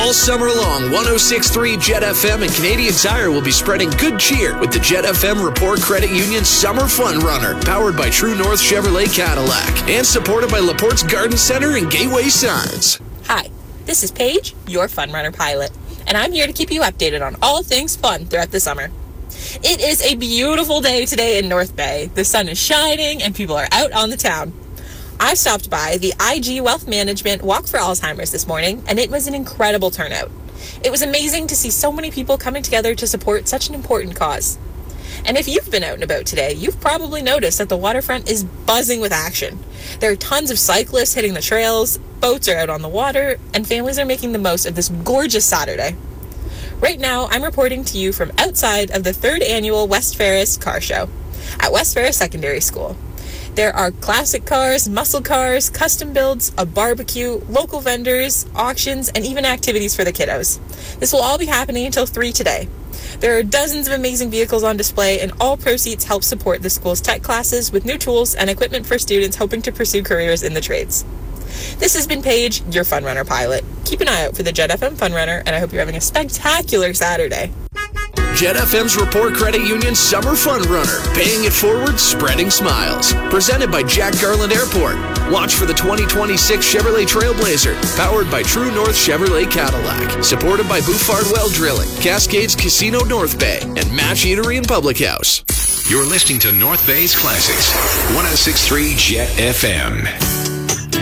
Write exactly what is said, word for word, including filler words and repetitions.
All summer long, one oh six point three Jet F M and Canadian Tire will be spreading good cheer with the Jet F M Report Credit Union Summer Fun Runner, powered by True North Chevrolet Cadillac, and supported by Laporte's Garden Center and Gateway Signs. Hi, this is Paige, your Fun Runner pilot, and I'm here to keep you updated on all things fun throughout the summer. It is a beautiful day today in North Bay. The sun is shining and people are out on the town. I stopped by the I G Wealth Management Walk for Alzheimer's this morning, and it was an incredible turnout. It was amazing to see so many people coming together to support such an important cause. And if you've been out and about today, you've probably noticed that the waterfront is buzzing with action. There are tons of cyclists hitting the trails, boats are out on the water, and families are making the most of this gorgeous Saturday. Right now, I'm reporting to you from outside of the third annual West Ferris Car Show at West Ferris Secondary School. There are classic cars, muscle cars, custom builds, a barbecue, local vendors, auctions, and even activities for the kiddos. This will all be happening until three today. There are dozens of amazing vehicles on display, and all proceeds help support the school's tech classes with new tools and equipment for students hoping to pursue careers in the trades. This has been Paige, your Fun Runner pilot. Keep an eye out for the Jet F M Fun Runner, and I hope you're having a spectacular Saturday. Jet F M's Report Credit Union Summer Fun Runner, paying it forward, spreading smiles. Presented by Jack Garland Airport. Watch for the twenty twenty-six Chevrolet Trailblazer, powered by True North Chevrolet Cadillac. Supported by Bouffard Well Drilling, Cascades Casino North Bay, and Match Eatery and Public House. You're listening to North Bay's Classics, one oh six point three Jet F M.